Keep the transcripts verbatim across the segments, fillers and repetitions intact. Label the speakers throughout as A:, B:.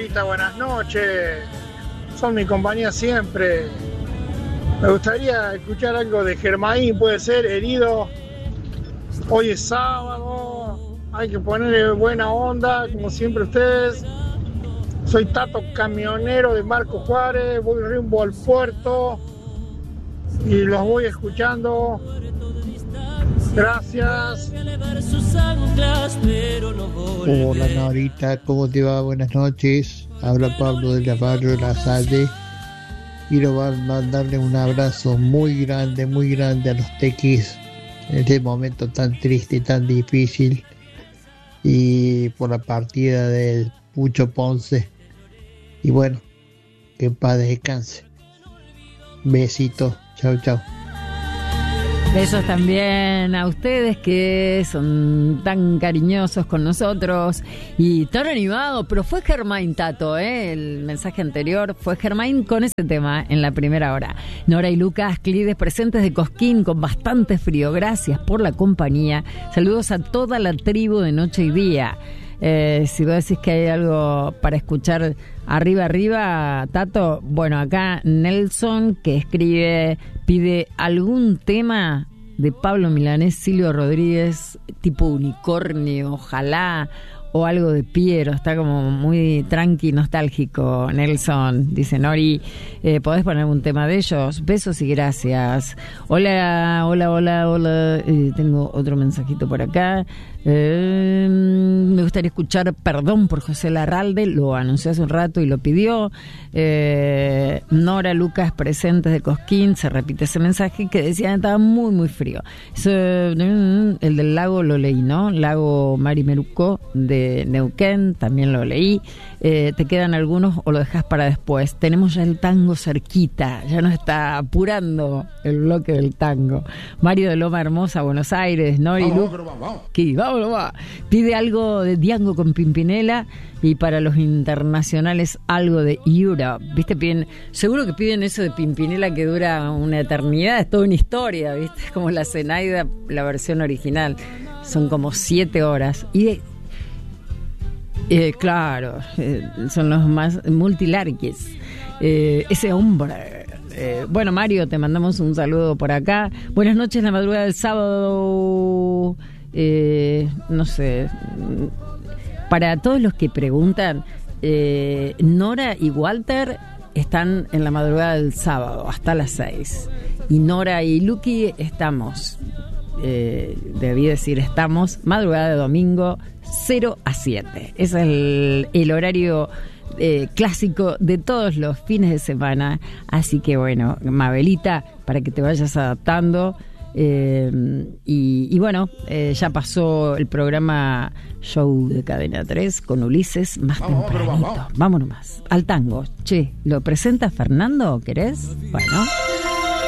A: Norita, buenas noches. Son mi compañía siempre. Me gustaría escuchar algo de Germain, puede ser, Herido. Hoy es sábado, hay que ponerle buena onda, como siempre ustedes. Soy Tato, camionero de Marco Juárez, voy rumbo al puerto y los voy escuchando. Gracias.
B: Hola Norita, ¿cómo te va? Buenas noches. Habla Pablo de la Barrio La Salle. Quiero mandarle un abrazo muy grande, muy grande a los tequis en este momento tan triste y tan difícil. Y por la partida del Pucho Ponce. Y bueno, que en paz descanse. Besitos. Chau, chau.
C: Besos también a ustedes que son tan cariñosos con nosotros y tan animados, pero fue Germain, Tato, ¿eh? El mensaje anterior fue Germain con ese tema en la primera hora. Nora y Lucas Clides presentes de Cosquín con bastante frío, gracias por la compañía. Saludos a toda la tribu de Noche y Día. Eh, si vos decís que hay algo para escuchar arriba, arriba, Tato, bueno, acá Nelson, que escribe, pide algún tema de Pablo Milanés, Silvio Rodríguez, tipo unicornio, ojalá, o algo de Piero, está como muy tranqui, nostálgico, Nelson, dice Nori, eh, ¿podés poner un tema de ellos? Besos y gracias. Hola, hola, hola, hola, eh, tengo otro mensajito por acá. Eh, me gustaría escuchar Perdón por José Larralde, lo anunció hace un rato y lo pidió. eh, Nora Lucas presentes de Cosquín, se repite ese mensaje que decía que estaba muy muy frío. Eso, el del lago lo leí, ¿no? Lago Marimeruco de Neuquén, también lo leí. Eh, ¿te quedan algunos o lo dejas para después? Tenemos ya el tango cerquita, ya nos está apurando el bloque del tango. Mario de Loma Hermosa, Buenos Aires, Nori Lucas, vamos, va. Pide algo de Diango con Pimpinela y para los internacionales algo de Europe. ¿Viste? Piden, seguro que piden eso de Pimpinela que dura una eternidad, es toda una historia, ¿viste? Es como la Zenaida, la versión original. Son como siete horas. Y de, eh, claro, eh, son los más multilarques. Eh, ese hombre. Eh, bueno, Mario, te mandamos un saludo por acá. Buenas noches, la madrugada del sábado. Eh, no sé, para todos los que preguntan, eh, Nora y Walter están en la madrugada del sábado hasta las seis y Nora y Lucky estamos, eh, debí decir estamos, madrugada de domingo cero a siete. Ese es el, el horario eh, clásico de todos los fines de semana, así que bueno, Mabelita, para que te vayas adaptando. Eh, y, y bueno, eh, ya pasó el programa Show de Cadena tres con Ulises más vamos, tempranito. Vamos, vamos. Vámonos más al tango. Che, ¿lo presenta Fernando? ¿Querés? Bueno.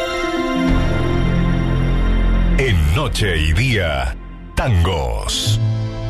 D: En Noche y Día, tangos.